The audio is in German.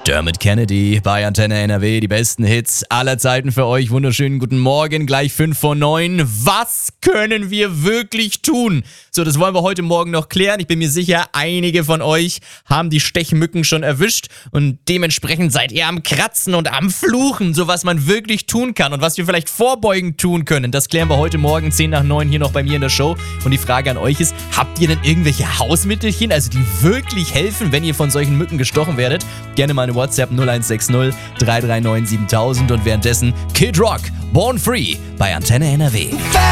Dermot Kennedy bei Antenne NRW, die besten Hits aller Zeiten für euch. Wunderschönen guten Morgen, gleich 5 vor 9. Was können wir wirklich tun? So, das wollen wir heute Morgen noch klären. Ich bin mir sicher, einige von euch haben die Stechmücken schon erwischt und dementsprechend seid ihr am Kratzen und am Fluchen, so was man wirklich tun kann und was wir vielleicht vorbeugend tun können. Das klären wir heute Morgen 10 nach 9 hier noch bei mir in der Show. Und die Frage an euch ist, habt ihr denn irgendwelche Hausmittelchen, also die wirklich helfen, wenn ihr von solchen Mücken gestochen werdet? Gerne mal eine WhatsApp 0160 339 7000 und währenddessen Kid Rock, Born Free bei Antenne NRW.